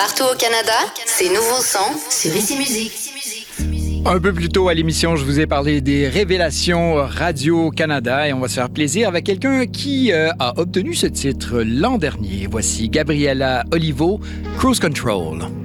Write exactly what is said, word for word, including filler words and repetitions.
Partout au Canada, c'est Nouveau Son sur Ici Musique. Un peu plus tôt à l'émission, je vous ai parlé des révélations Radio-Canada et on va se faire plaisir avec quelqu'un qui euh, a obtenu ce titre l'an dernier. Voici Gabriella Olivo, Cruise Control.